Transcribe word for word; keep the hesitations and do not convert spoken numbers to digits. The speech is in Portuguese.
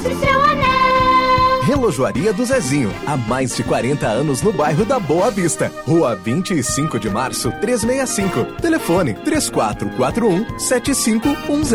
mostre seu anel. Relojoaria do Zezinho, há mais de quarenta anos no bairro da Boa Vista. Rua vinte e cinco de março, trezentos e sessenta e cinco. Telefone três quatro quatro um, sete cinco um zero.